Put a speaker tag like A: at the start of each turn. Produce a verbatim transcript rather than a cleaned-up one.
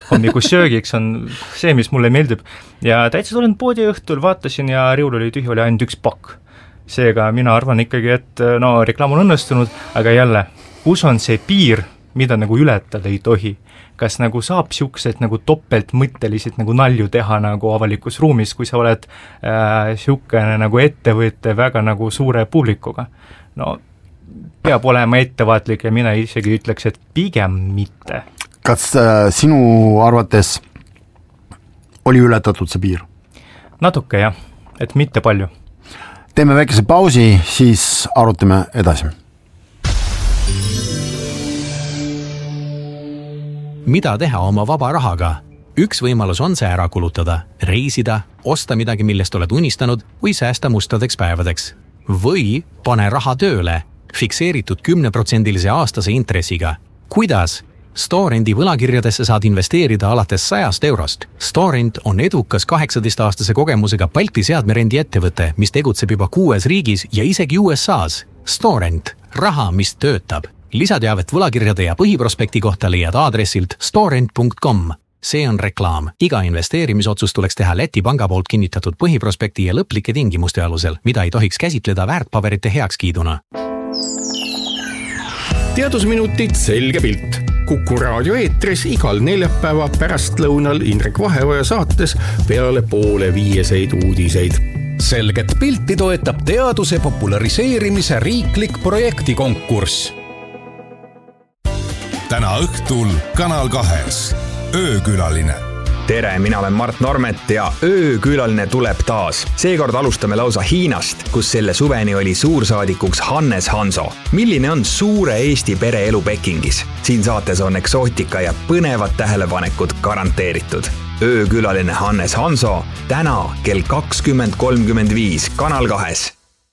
A: hommikusöögiks on see, mis mulle meeldib. Ja täitsa tulin poodi õhtul, vaatasin ja riul oli tühi, oli ainult üks pakk. Seega mina arvan ikkagi, et no reklaam on õnnestunud, aga jälle, kus on see piir, mida nagu ületada ei tohi? Kas nagu saab siuksed nagu topeltmõtteliselt nagu nalju teha nagu avalikus ruumis, kui sa oled äh, siukene nagu ettevõtte väga nagu suure publikuga? No peab olema ettevaatlik ja mina isegi ütleks, et pigem mitte.
B: Kas äh, sinu arvates oli ületatud see piir?
A: Natuke jah, et mitte palju.
B: Teeme väikese pausi, siis arutame edasi.
C: Mida teha oma vaba rahaga? Üks võimalus on see ära kulutada, reisida, osta midagi, millest oled unistanud või säästa mustadeks päevadeks. Või pane raha tööle, fikseeritud kümneprotsendilise aastase intressiga. Kuidas? Storendi võlakirjadesse saad investeerida alates sajast eurost. Storend on edukas kaheksateist-aastase kogemusega Balti seadmerendi ettevõte, mis tegutseb juba kuues riigis ja isegi U S A's. Storend, raha, mis töötab. Lisateavet võlakirjade ja põhiprospekti kohta leiad aadressilt storend punkt com. See on reklaam. Iga investeerimisotsus tuleks teha Läti panga poolt kinnitatud põhiprospekti ja lõplike tingimuste alusel, mida ei tohiks käsitleda väärtpaberite heakskiiduna.
D: Teadusminutid selge pilt. Kuku raadio eetris igal neljapäeva pärastlõunal Indrek Vaheoja saates peale poole viieseid uudiseid.
E: Selget pilti toetab teaduse populariseerimise riiklik projektikonkurss. Täna õhtul Kanal kahes. Öökülaline.
F: Tere, mina olen Mart Normet ja öökülaline tuleb taas. Seekord alustame lausa Hiinast, kus selle suveni oli suursaadikuks Hannes Hanso. Milline on suure Eesti pereelu Pekingis? Siin saates on eksootika ja põnevad tähelepanekud garanteeritud. Öökülaline Hannes Hanso täna kell kakskümmend kolmkümmend viis Kanal kahes.